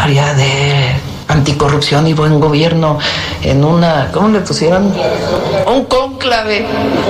secretaria de Anticorrupción y Buen Gobierno en una, ¿cómo le pusieron? Un cónclave.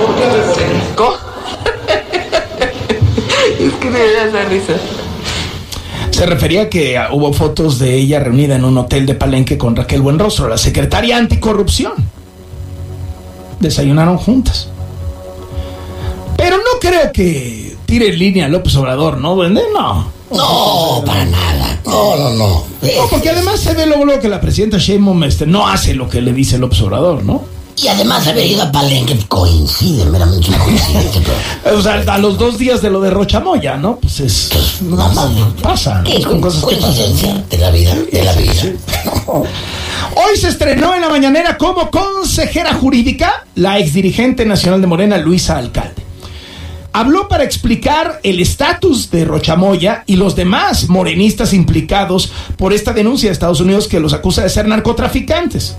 Es que me da esa risa. Se refería a que hubo fotos de ella reunida en un hotel de Palenque con Raquel Buenrostro, la secretaria anticorrupción. Desayunaron juntas. Pero no creo que tire en línea a López Obrador, ¿no, Duende? No, para nada. No. No, porque además se ve luego que la presidenta Sheinbaum no hace lo que le dice López Obrador, ¿no? Y además haber ido a Palenque coincide, meramente una coincidencia. O sea, a los 2 días de lo de Rochamoya, ¿no? Pues es... nada más. Pasa. Es coincidencia de la vida, Sí. Hoy se estrenó en la mañanera como consejera jurídica la exdirigente nacional de Morena, Luisa Alcalde. Habló para explicar el estatus de Rochamoya y los demás morenistas implicados por esta denuncia de Estados Unidos que los acusa de ser narcotraficantes.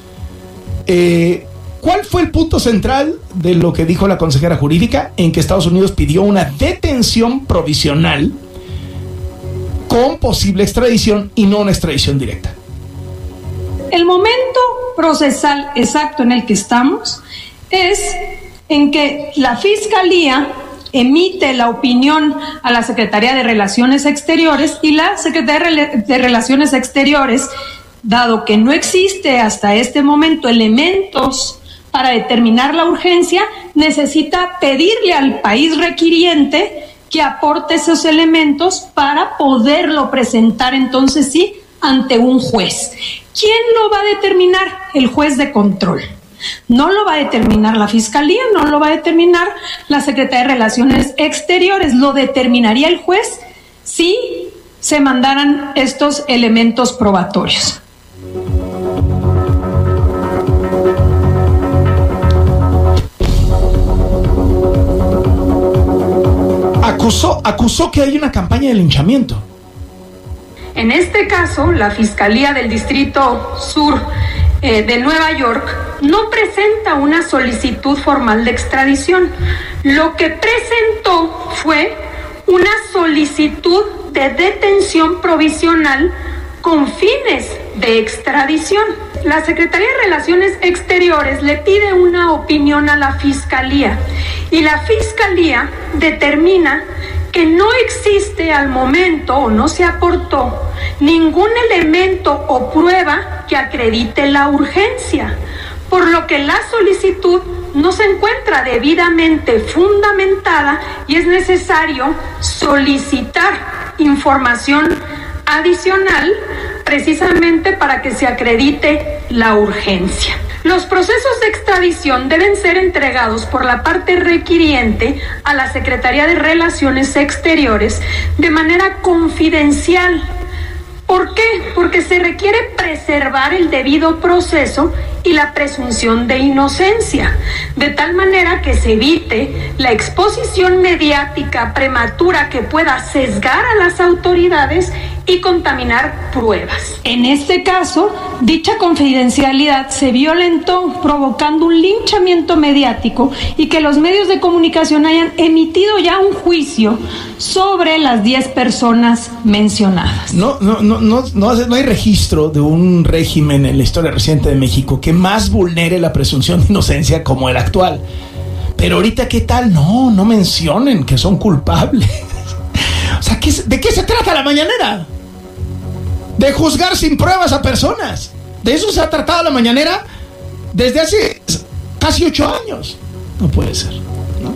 ¿Cuál fue el punto central de lo que dijo la consejera jurídica? En que Estados Unidos pidió una detención provisional con posible extradición y no una extradición directa. El momento procesal exacto en el que estamos es en que la Fiscalía emite la opinión a la Secretaría de Relaciones Exteriores y la Secretaría de Relaciones Exteriores, dado que no existe hasta este momento elementos para determinar la urgencia, necesita pedirle al país requiriente que aporte esos elementos para poderlo presentar entonces sí ante un juez. ¿Quién lo va a determinar? El juez de control. No lo va a determinar la Fiscalía, no lo va a determinar la Secretaría de Relaciones Exteriores, lo determinaría el juez si se mandaran estos elementos probatorios. Acusó que hay una campaña de linchamiento. En este caso, la Fiscalía del Distrito Sur de Nueva York no presenta una solicitud formal de extradición. Lo que presentó fue una solicitud de detención provisional con fines de extradición. La Secretaría de Relaciones Exteriores le pide una opinión a la Fiscalía y la Fiscalía determina que no existe al momento o no se aportó ningún elemento o prueba que acredite la urgencia, por lo que la solicitud no se encuentra debidamente fundamentada y es necesario solicitar información adicional precisamente para que se acredite la urgencia. Los procesos de extradición deben ser entregados por la parte requiriente a la Secretaría de Relaciones Exteriores de manera confidencial. ¿Por qué? Porque se requiere preservar el debido proceso y la presunción de inocencia, de tal manera que se evite la exposición mediática prematura que pueda sesgar a las autoridades y contaminar pruebas. En este caso, dicha confidencialidad se violentó, provocando un linchamiento mediático y que los medios de comunicación hayan emitido ya un juicio sobre las 10 personas mencionadas. No hay registro de un régimen en la historia reciente de México que más vulnere la presunción de inocencia como el actual. Pero ahorita, ¿qué tal? No mencionen que son culpables. O sea, ¿de qué se trata la mañanera? De juzgar sin pruebas a personas. De eso se ha tratado la mañanera desde hace casi 8 años. No puede ser, ¿no?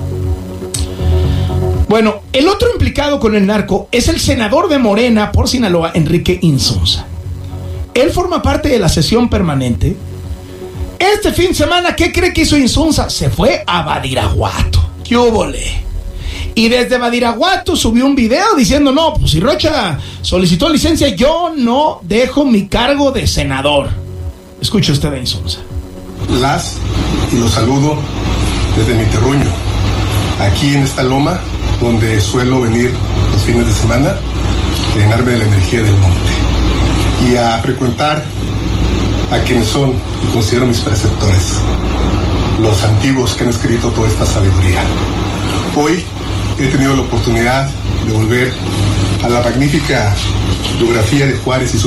Bueno, el otro implicado con el narco es el senador de Morena por Sinaloa, Enrique Insunza. Él forma parte de la sesión permanente. Este fin de semana, ¿qué cree que hizo Insunza? Se fue a Badiraguato. ¿Qué húbole? Y desde Badiraguato subió un video diciendo, no, pues si Rocha solicitó licencia, yo no dejo mi cargo de senador. Escuche usted a Insunza. Y los saludo desde mi terruño, aquí en esta loma, donde suelo venir los fines de semana, a llenarme de la energía del monte y a frecuentar a quienes son y considero mis preceptores, los antiguos que han escrito toda esta sabiduría. Hoy he tenido la oportunidad de volver a la magnífica biografía de Juárez y su